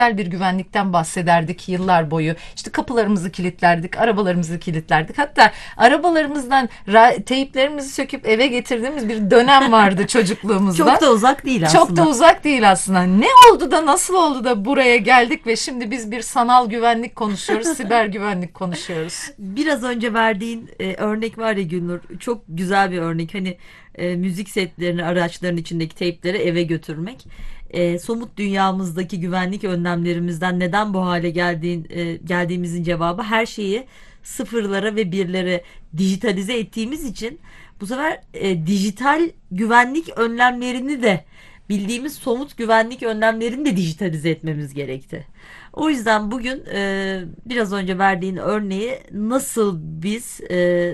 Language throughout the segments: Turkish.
bir güvenlikten bahsederdik yıllar boyu. İşte kapılarımızı kilitlerdik, arabalarımızı kilitlerdik. Hatta arabalarımızdan teyplerimizi söküp eve getirdiğimiz bir dönem vardı Çok çocukluğumuzda. da uzak değil Çok da aslında. uzak değil aslında. Ne oldu da nasıl oldu da buraya geldik ve şimdi biz bir sanal güvenlik konuşuyoruz, siber güvenlik konuşuyoruz. Biraz önce verdiğin örnek var ya Gülnur, çok güzel bir örnek. Hani müzik setlerini, araçların içindeki teypleri eve götürmek. Somut dünyamızdaki güvenlik önlemlerimizden neden bu hale geldiğimizin cevabı, her şeyi sıfırlara ve birlere dijitalize ettiğimiz için bu sefer dijital güvenlik önlemlerini de, bildiğimiz somut güvenlik önlemlerini de dijitalize etmemiz gerekti. O yüzden bugün biraz önce verdiğin örneği nasıl biz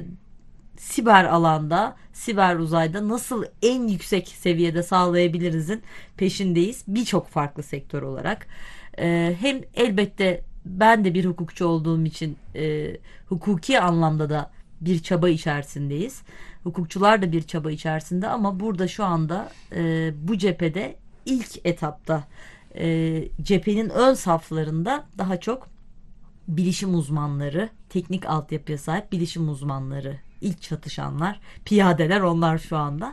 siber alanda, siber uzayda nasıl en yüksek seviyede sağlayabilirizin peşindeyiz. Birçok farklı sektör olarak. Hem elbette ben de bir hukukçu olduğum için hukuki anlamda da bir çaba içerisindeyiz. Hukukçular da bir çaba içerisinde, ama burada şu anda bu cephede ilk etapta, cephenin ön saflarında daha çok bilişim uzmanları, teknik altyapıya sahip bilişim uzmanları, ilk çatışanlar, piyadeler onlar şu anda.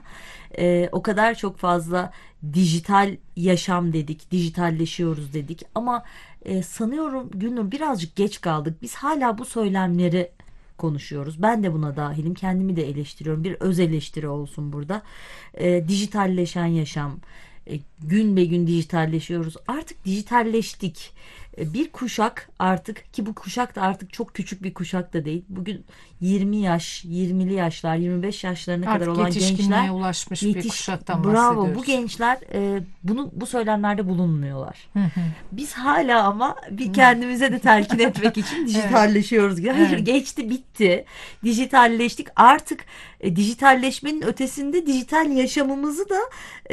O kadar çok fazla dijital yaşam dedik, dijitalleşiyoruz dedik, ama sanıyorum Gülnur birazcık geç kaldık. Biz hala bu söylemleri konuşuyoruz. Ben de buna dahilim. Kendimi de eleştiriyorum. Bir öz eleştiri olsun burada. Dijitalleşen yaşam. Gün be gün dijitalleşiyoruz. Artık dijitalleştik. Bir kuşak artık, ki bu kuşak da artık çok küçük bir kuşak da değil. Bugün 20 yaş, 20'li yaşlar, 25 yaşlarına kadar Artık olan gençler yetişkinliğe ulaşmış bir kuşaktan bravo, bu bahsediyoruz. gençler bu söylemlerde bulunmuyorlar. Hı hı. Biz hala ama bir kendimize de telkin etmek için Evet, dijitalleşiyoruz gibi. Hayır, evet. geçti, bitti. Dijitalleştik. Artık dijitalleşmenin ötesinde dijital yaşamımızı da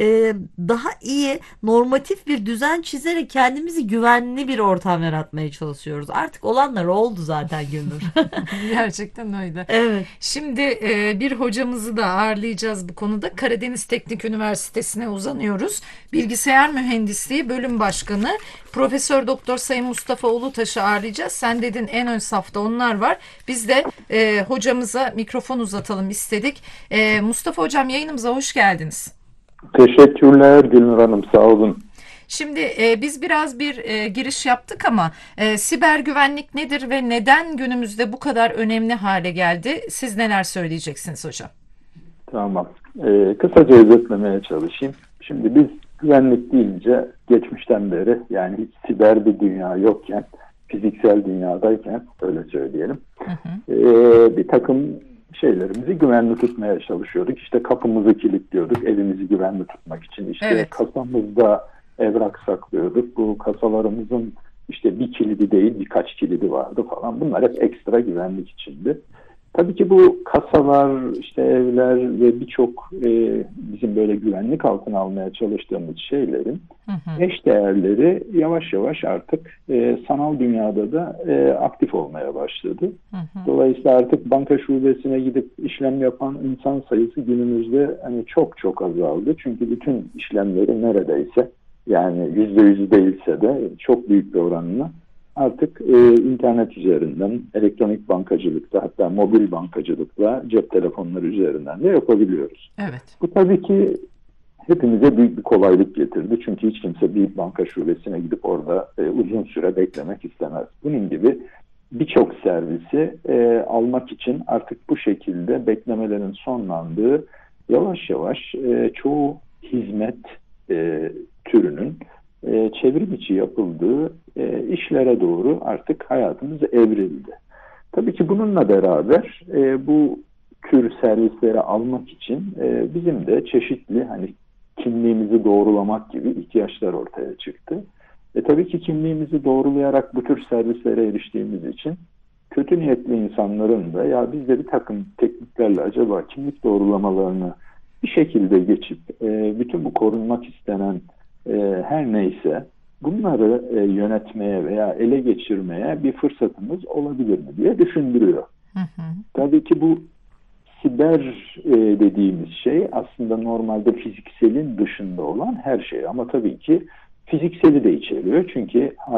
daha iyi, normatif bir düzen çizerek kendimizi güvenli bir ortam yaratmaya çalışıyoruz. Artık olanlar oldu zaten Gülnur. Gerçekten öyle. Evet. Şimdi bir hocamızı da ağırlayacağız bu konuda. Karadeniz Teknik Üniversitesi'ne uzanıyoruz. Bilgisayar Mühendisliği Bölüm Başkanı Profesör Doktor Sayın Mustafa Ulutaş'ı ağırlayacağız. Sen dedin en ön safta onlar var. Biz de hocamıza mikrofon uzatalım istedik. Mustafa Hocam, yayınımıza hoş geldiniz. Teşekkürler Gülnur Hanım, sağ olun. Şimdi biz biraz bir giriş yaptık ama siber güvenlik nedir ve neden günümüzde bu kadar önemli hale geldi? Siz neler söyleyeceksiniz hocam? Tamam. Kısaca özetlemeye çalışayım. Şimdi biz güvenlik deyince geçmişten beri, yani hiç siber bir dünya yokken, fiziksel dünyadayken öyle söyleyelim. Hı hı. Bir takım şeylerimizi güvenli tutmaya çalışıyorduk. İşte kapımızı kilitliyorduk evimizi güvenli tutmak için. İşte Evet. kasamızda evrak saklıyorduk. Bu kasalarımızın işte bir kilidi değil birkaç kilidi vardı falan. Bunlar hep ekstra güvenlik içindi. Tabii ki bu kasalar, işte evler ve birçok bizim böyle güvenlik altına almaya çalıştığımız şeylerin Hı hı. eş değerleri yavaş yavaş artık sanal dünyada da aktif olmaya başladı. Hı hı. Dolayısıyla artık banka şubesine gidip işlem yapan insan sayısı günümüzde hani çok çok azaldı. Çünkü bütün işlemleri neredeyse, yani %100 değilse de çok büyük bir oranla artık internet üzerinden, elektronik bankacılıkta, hatta mobil bankacılıkla cep telefonları üzerinden de yapabiliyoruz. Evet. Bu tabii ki hepimize büyük bir kolaylık getirdi. Çünkü hiç kimse bir banka şubesine gidip orada uzun süre beklemek istemez. Bunun gibi birçok servisi almak için artık bu şekilde beklemelerin sonlandığı, yavaş yavaş çoğu hizmet türünün çevrim içi yapıldığı işlere doğru artık hayatımız evrildi. Tabii ki bununla beraber bu tür servisleri almak için bizim de çeşitli, hani kimliğimizi doğrulamak gibi ihtiyaçlar ortaya çıktı. Tabii ki kimliğimizi doğrulayarak bu tür servislere eriştiğimiz için kötü niyetli insanların da ya biz de bir takım tekniklerle acaba kimlik doğrulamalarını bir şekilde geçip bütün bu korunmak istenen her neyse bunları yönetmeye veya ele geçirmeye bir fırsatımız olabilir mi diye düşündürüyor. Hı hı. Tabii ki bu siber dediğimiz şey aslında normalde fizikselin dışında olan her şey, ama tabii ki fizikseli de içeriyor. Çünkü